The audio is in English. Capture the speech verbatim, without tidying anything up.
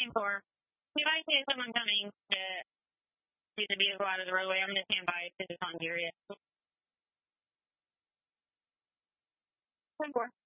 ten four. If I see someone coming to see the vehicle out of the roadway, I'm going to stand by because it's on Geary. ten four.